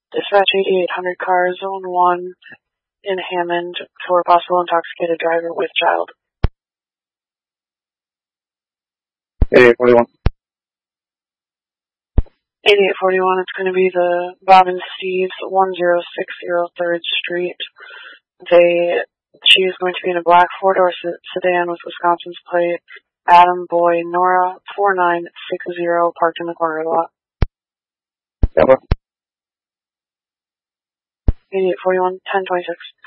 Dispatch 8800 car, zone 1 in Hammond for possible intoxicated driver with child. 8841. 8841, it's going to be the Bob and Steve's 1060 3rd Street. She is going to be in a black four-door sedan with Wisconsin's plate. Adam Boy Nora 4960 parked in the corner lot. 8841, 8841, 1026.